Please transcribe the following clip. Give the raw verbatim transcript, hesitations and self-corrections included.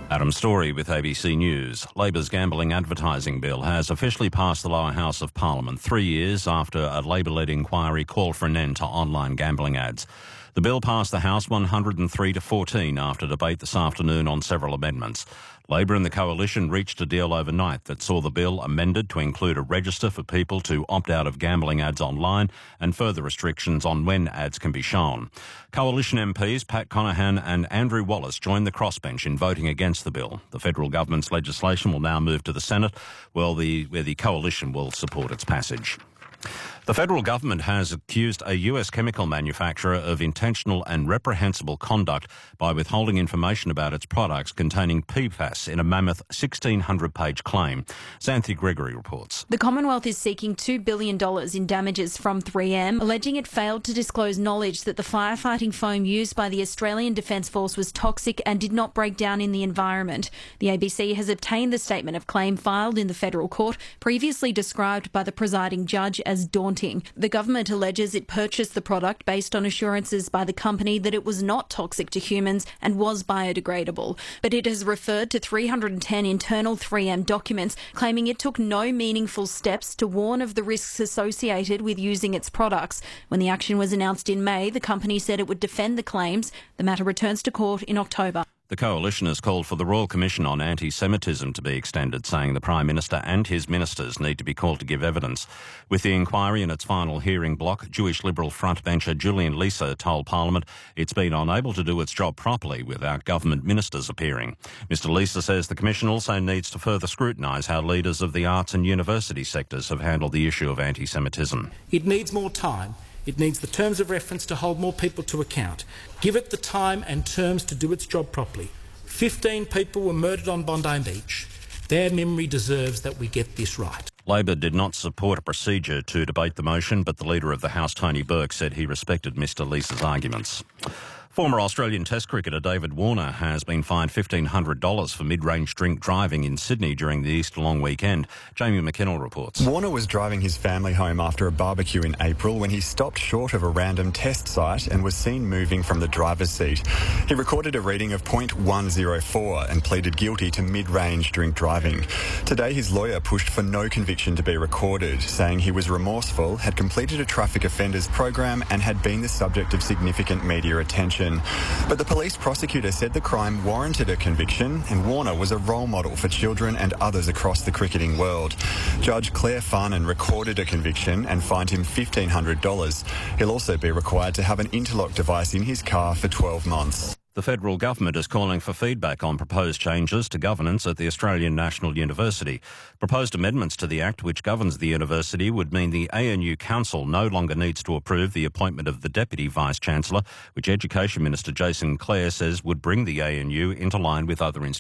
Adam Story with A B C News. Labor's gambling advertising bill has officially passed the lower house of Parliament three years after a Labor-led inquiry called for an end to online gambling ads. The bill passed the House one hundred three to fourteen after debate this afternoon on several amendments. Labor and the Coalition reached a deal overnight that saw the bill amended to include a register for people to opt out of gambling ads online and further restrictions on when ads can be shown. Coalition M Ps Pat Conahan and Andrew Wallace joined the crossbench in voting against the bill. The federal government's legislation will now move to the Senate, where the, where the Coalition will support its passage. The federal government has accused a U S chemical manufacturer of intentional and reprehensible conduct by withholding information about its products containing P FAS in a mammoth sixteen hundred page claim. Xanthi Gregory reports. The Commonwealth is seeking two billion dollars in damages from three M, alleging it failed to disclose knowledge that the firefighting foam used by the Australian Defence Force was toxic and did not break down in the environment. The A B C has obtained the statement of claim filed in the federal court, previously described by the presiding judge as daunting. The government alleges it purchased the product based on assurances by the company that it was not toxic to humans and was biodegradable. But it has referred to three hundred ten internal three M documents, claiming it took no meaningful steps to warn of the risks associated with using its products. When the action was announced in May, the company said it would defend the claims. The matter returns to court in October. The Coalition has called for the Royal Commission on Anti-Semitism to be extended, saying the Prime Minister and his ministers need to be called to give evidence. With the inquiry in its final hearing block, Jewish Liberal frontbencher Julian Leeser told Parliament it's been unable to do its job properly without government ministers appearing. Mister Leeser says the Commission also needs to further scrutinise how leaders of the arts and university sectors have handled the issue of anti-Semitism. It needs more time. It needs the terms of reference to hold more people to account. Give it the time and terms to do its job properly. Fifteen people were murdered on Bondi Beach. Their memory deserves that we get this right. Labor did not support a procedure to debate the motion, but the Leader of the House, Tony Burke, said he respected Mister Leeser's arguments. Former Australian Test cricketer David Warner has been fined fifteen hundred dollars for mid-range drink driving in Sydney during the Easter long weekend. Jamie McKinnell reports. Warner was driving his family home after a barbecue in April when he stopped short of a random test site and was seen moving from the driver's seat. He recorded a reading of point one oh four and pleaded guilty to mid-range drink driving. Today, his lawyer pushed for no conviction to be recorded, saying he was remorseful, had completed a traffic offenders program and had been the subject of significant media attention. But the police prosecutor said the crime warranted a conviction and Warner was a role model for children and others across the cricketing world. Judge Claire Farnan recorded a conviction and fined him fifteen hundred dollars. He'll also be required to have an interlock device in his car for twelve months. The federal government is calling for feedback on proposed changes to governance at the Australian National University. Proposed amendments to the Act which governs the university would mean the A N U Council no longer needs to approve the appointment of the Deputy Vice-Chancellor, which Education Minister Jason Clare says would bring the A N U into line with other institutions.